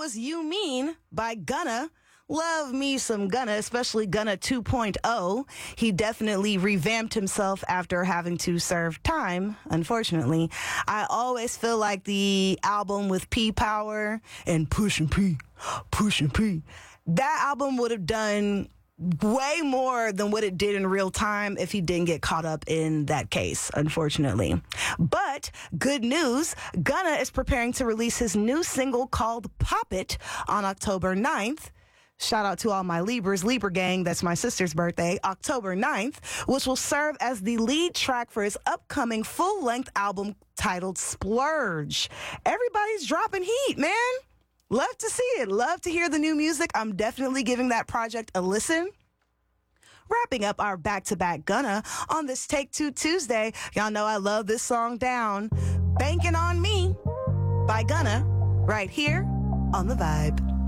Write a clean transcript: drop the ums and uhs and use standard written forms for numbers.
was You Mean by Gunna. Love me some Gunna, especially Gunna 2.0. He definitely revamped himself after having to serve time, unfortunately. I always feel like the album with P Power and Pushin' P, that album would have done way more than what it did in real time if he didn't get caught up in that case, unfortunately. But good news, Gunna is preparing to release his new single called Pop It on October 9th. Shout out to all my Libras, Libra gang, that's my sister's birthday, October 9th, which will serve as the lead track for his upcoming full-length album titled Splurge. Everybody's dropping heat, man. Love to see it. Love to hear the new music. I'm definitely giving that project a listen. Wrapping up our back-to-back Gunna on this Take Two Tuesday. Y'all know I love this song down. Banking on Me by Gunna right here on The Vibe.